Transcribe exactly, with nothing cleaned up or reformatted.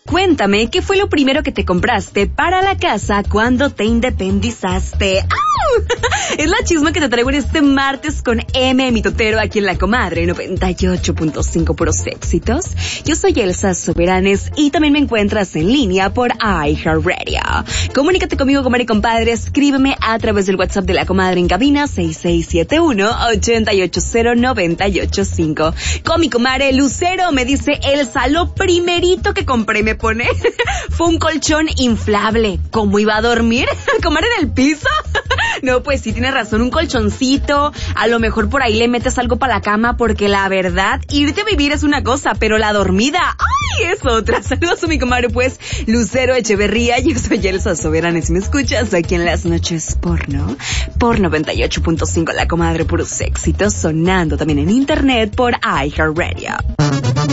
Cuéntame, ¿qué fue lo primero que te compraste para la casa cuando te independizaste? ¡Au! Es la chisma que te traigo en este martes con M. Mitotero aquí en La Comadre noventa y ocho punto cinco puros éxitos. Yo soy Elsa Soberanes y también me encuentras en línea por iHeartRadio. Comunícate conmigo, comadre y compadre. Escríbeme a través del WhatsApp de La Comadre en cabina seis seis siete uno, ocho ocho cero, nueve ocho cinco. Con mi comadre Lucero me dice Elsa, lo primerito que compré me pone fue un colchón inflable. ¿Cómo iba a dormir? ¿Comadre en el piso? No, pues sí, tienes razón, un colchoncito, a lo mejor por ahí le metes algo para la cama, porque la verdad, irte a vivir es una cosa, pero la dormida, ¡ay! Es otra. Saludos a mi comadre, pues, Lucero Echeverría. Yo soy Elsa Soberanes, me escuchas aquí en las noches porno, por noventa y ocho punto cinco, La Comadre, puros éxitos, sonando también en internet por iHeartRadio.